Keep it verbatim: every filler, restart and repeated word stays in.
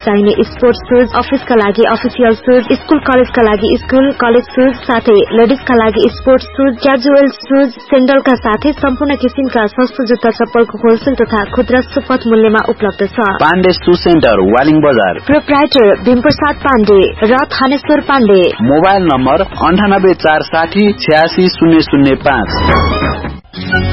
चाहिने sports shoes, अफिसका लागि official shoes, school कलेजका लागि स्कूल कलेज शूज, साथै लेडिजका लागि स्पोर्ट्स शूज, क्याजुअल शूज, सेन्डलका साथै सम्पूर्ण किसिमका सस्तो जुत्ता चप्पलको होलसेल तथा खुद्रा सुपथ मूल्यमा उपलब्ध छ। पाण्डे शू सेन्टर वालिङ बजार। प्रोप्राइटर भीमप्रसाद पाण्डे र थानेश्वर पाण्डे। मोबाइल नम्बर अन्ठानब्बे चार साठी छ्यासी शून्य शून्य पाँच।